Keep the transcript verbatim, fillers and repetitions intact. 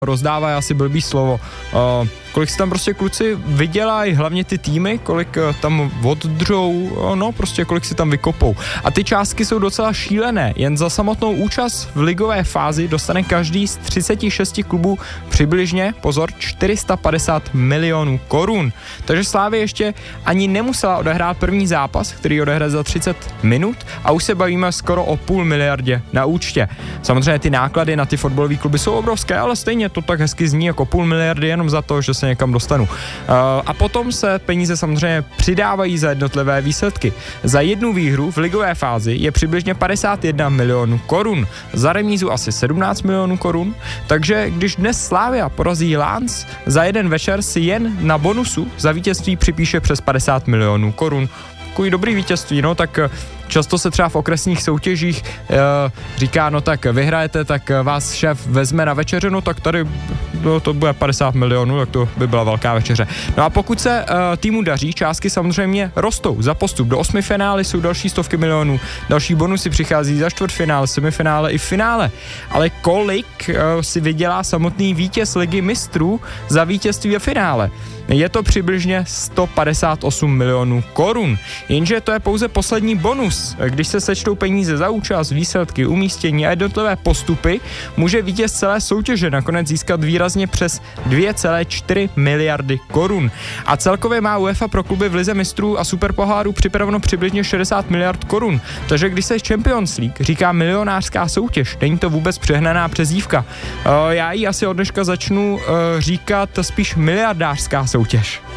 rozdává je asi blbý slovo. Uh, kolik si tam prostě kluci vydělají, hlavně ty týmy, kolik uh, tam oddržou, uh, no prostě kolik si tam vykopou. A ty částky jsou docela šílené. Jen za samotnou účast v ligové fázi dostane každý z třicet šest klubů přibližně, pozor, čtyři sta padesát milionů korun. Takže Slavia ještě ani nemusela odehrát první zápas, který odehraje za třicet minut a už se bavíme skoro o půl miliardě na účtě. Samozřejmě ty náklady na ty fotbalové kluby jsou obrovské, ale stejně to tak hezky zní jako půl miliardy jenom za to, že se někam dostanu. Uh, a potom se peníze samozřejmě přidávají za jednotlivé výsledky. Za jednu výhru v ligové fázi je přibližně padesát jedna milionů korun. Za remízu asi sedmnáct milionů korun. Takže když dnes Slavia porazí Lens, za jeden večer si jen na bonusu za vítězství připíše přes padesát milionů korun. Takový dobrý vítězství, no tak často se třeba v okresních soutěžích e, říká, no tak vyhrajete, tak vás šéf vezme na večeři, no tak tady no, to bude padesát milionů, tak to by byla velká večeře. No a pokud se e, týmu daří, částky samozřejmě rostou. Za postup do osmi finále jsou další stovky milionů, další bonusy přichází za čtvrtfinále, semifinále i finále. Ale kolik e, si vydělá samotný vítěz ligy mistrů za vítězství ve finále? Je to přibližně sto padesát osm milionů korun. Jenže to je pouze poslední bonus. Když se sečtou peníze za účast, výsledky, umístění a jednotlivé postupy, může vítěz celé soutěže nakonec získat výrazně přes dvě celé čtyři miliardy korun. A celkově má UEFA pro kluby v lize mistrů a superpoháru připraveno přibližně šedesát miliard korun. Takže když se Champions League říká milionářská soutěž, není to vůbec přehnaná přezdívka. Já ji asi od dneška začnu říkat spíš miliardářská soutěž.